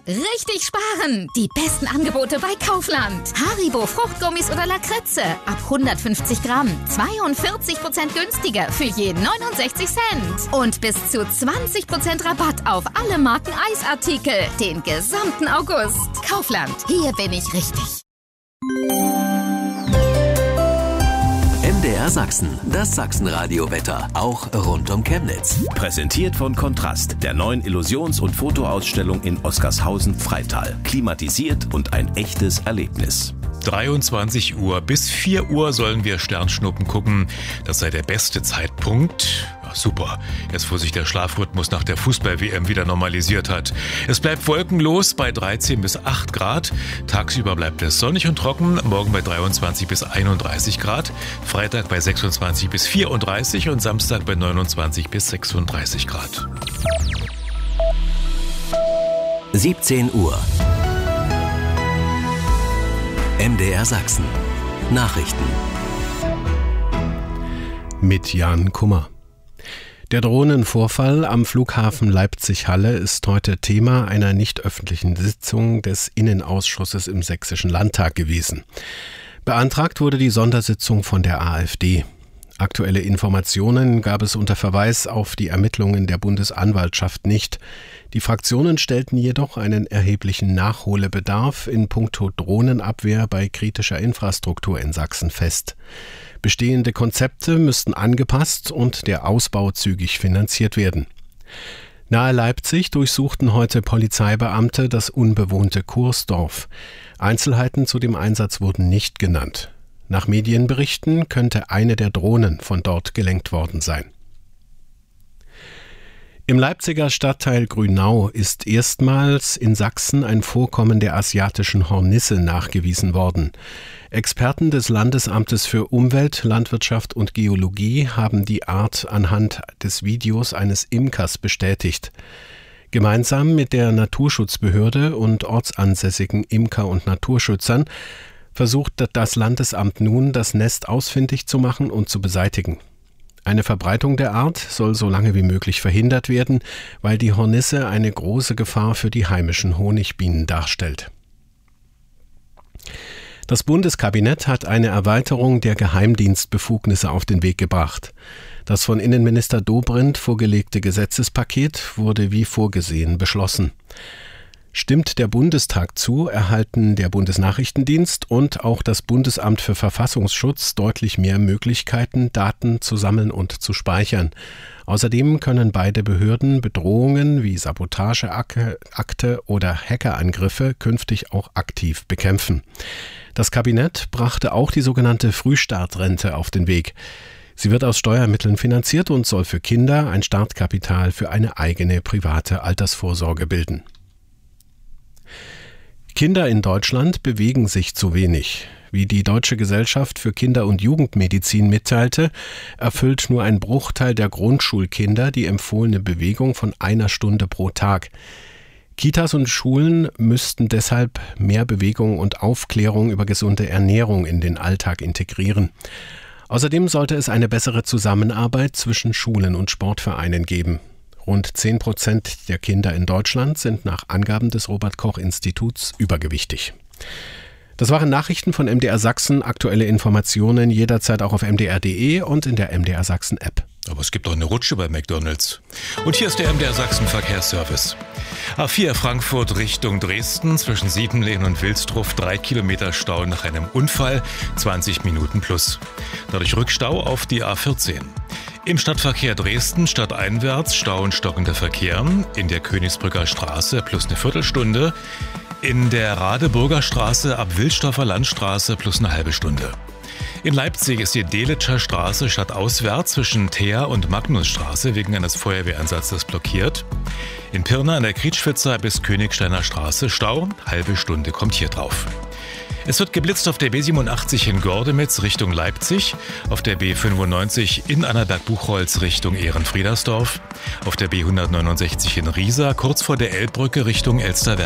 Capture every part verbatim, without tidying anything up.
Richtig sparen! Die besten Angebote bei Kaufland. Haribo Fruchtgummis oder Lakritze. Ab hundertfünfzig Gramm. zweiundvierzig Prozent günstiger für jeden neunundsechzig Cent. Und bis zu zwanzig Prozent Rabatt auf alle Marken Eisartikel. Den gesamten August. Kaufland. Hier bin ich richtig. M D R Sachsen, das Sachsenradio-Wetter, auch rund um Chemnitz. Präsentiert von Kontrast, der neuen Illusions- und Fotoausstellung in Oskarshausen-Freital. Klimatisiert und ein echtes Erlebnis. dreiundzwanzig Uhr bis vier Uhr sollen wir Sternschnuppen gucken. Das sei der beste Zeitpunkt. Ja, super, jetzt wo sich der Schlafrhythmus nach der Fußball-W M wieder normalisiert hat. Es bleibt wolkenlos bei dreizehn bis acht Grad. Tagsüber bleibt es sonnig und trocken. Morgen bei dreiundzwanzig bis einunddreißig Grad. Freitag bei sechsundzwanzig bis vierunddreißig und Samstag bei neunundzwanzig bis sechsunddreißig Grad. siebzehn Uhr. M D R Sachsen. Nachrichten. Mit Jan Kummer. Der Drohnenvorfall am Flughafen Leipzig-Halle ist heute Thema einer nicht öffentlichen Sitzung des Innenausschusses im Sächsischen Landtag gewesen. Beantragt wurde die Sondersitzung von der AfD. Aktuelle Informationen gab es unter Verweis auf die Ermittlungen der Bundesanwaltschaft nicht. Die Fraktionen stellten jedoch einen erheblichen Nachholbedarf in puncto Drohnenabwehr bei kritischer Infrastruktur in Sachsen fest. Bestehende Konzepte müssten angepasst und der Ausbau zügig finanziert werden. Nahe Leipzig durchsuchten heute Polizeibeamte das unbewohnte Kursdorf. Einzelheiten zu dem Einsatz wurden nicht genannt. Nach Medienberichten könnte eine der Drohnen von dort gelenkt worden sein. Im Leipziger Stadtteil Grünau ist erstmals in Sachsen ein Vorkommen der asiatischen Hornisse nachgewiesen worden. Experten des Landesamtes für Umwelt, Landwirtschaft und Geologie haben die Art anhand des Videos eines Imkers bestätigt. Gemeinsam mit der Naturschutzbehörde und ortsansässigen Imker- und Naturschützern versucht das Landesamt nun, das Nest ausfindig zu machen und zu beseitigen. Eine Verbreitung der Art soll so lange wie möglich verhindert werden, weil die Hornisse eine große Gefahr für die heimischen Honigbienen darstellt. Das Bundeskabinett hat eine Erweiterung der Geheimdienstbefugnisse auf den Weg gebracht. Das von Innenminister Dobrindt vorgelegte Gesetzespaket wurde wie vorgesehen beschlossen. Stimmt der Bundestag zu, erhalten der Bundesnachrichtendienst und auch das Bundesamt für Verfassungsschutz deutlich mehr Möglichkeiten, Daten zu sammeln und zu speichern. Außerdem können beide Behörden Bedrohungen wie Sabotageakte oder Hackerangriffe künftig auch aktiv bekämpfen. Das Kabinett brachte auch die sogenannte Frühstartrente auf den Weg. Sie wird aus Steuermitteln finanziert und soll für Kinder ein Startkapital für eine eigene private Altersvorsorge bilden. Kinder in Deutschland bewegen sich zu wenig. Wie die Deutsche Gesellschaft für Kinder- und Jugendmedizin mitteilte, erfüllt nur ein Bruchteil der Grundschulkinder die empfohlene Bewegung von einer Stunde pro Tag. Kitas und Schulen müssten deshalb mehr Bewegung und Aufklärung über gesunde Ernährung in den Alltag integrieren. Außerdem sollte es eine bessere Zusammenarbeit zwischen Schulen und Sportvereinen geben. Rund zehn Prozent der Kinder in Deutschland sind nach Angaben des Robert-Koch-Instituts übergewichtig. Das waren Nachrichten von M D R Sachsen. Aktuelle Informationen jederzeit auch auf m d r punkt d e und in der M D R Sachsen App. Aber es gibt doch eine Rutsche bei McDonald's. Und hier ist der M D R Sachsen Verkehrsservice. A vier Frankfurt Richtung Dresden zwischen Siebenlehen und Wilsdruff. Drei Kilometer Stau nach einem Unfall, zwanzig Minuten plus. Dadurch Rückstau auf die A vierzehn. Im Stadtverkehr Dresden stadteinwärts Stau und stockender Verkehr. In der Königsbrücker Straße plus eine Viertelstunde. In der Radeburger Straße ab Wilsdorfer Landstraße plus eine halbe Stunde. In Leipzig ist die Delitscher Straße stadtauswärts zwischen Thea und Magnusstraße wegen eines Feuerwehreinsatzes blockiert. In Pirna an der Krietschwitzer bis Königsteiner Straße Stau, halbe Stunde kommt hier drauf. Es wird geblitzt auf der B siebenundachtzig in Gordemitz Richtung Leipzig, auf der B fünfundneunzig in Annaberg-Buchholz Richtung Ehrenfriedersdorf, auf der B hundertneunundsechzig in Riesa kurz vor der Elbbrücke Richtung Elsterwerda.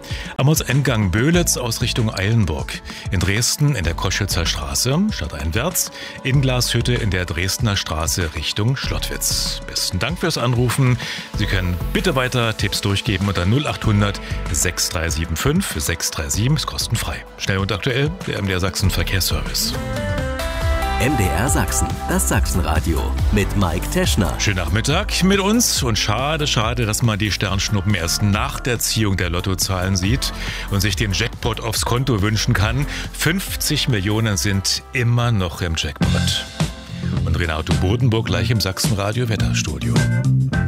Am Ortseingang Böhlitz aus Richtung Eilenburg. In Dresden in der Koschwitzer Straße, stadteinwärts. In Glashütte in der Dresdner Straße Richtung Schlottwitz. Besten Dank fürs Anrufen. Sie können bitte weiter Tipps durchgeben unter null acht hundert sechs drei sieben fünf sechs drei sieben. Ist kostenfrei. Schnell und aktuell, der M D R Sachsen Verkehrsservice. M D R Sachsen, das Sachsenradio mit Mike Teschner. Schönen Nachmittag mit uns und schade, schade, dass man die Sternschnuppen erst nach der Ziehung der Lottozahlen sieht und sich den Jackpot aufs Konto wünschen kann. fünfzig Millionen sind immer noch im Jackpot. Und Renato Bodenburg gleich im Sachsenradio Wetterstudio.